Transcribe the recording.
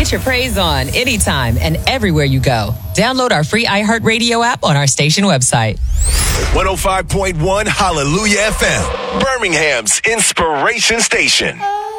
Get your praise on anytime and everywhere you go. Download our free iHeartRadio app on our station website. 105.1 Hallelujah FM, Birmingham's inspiration station.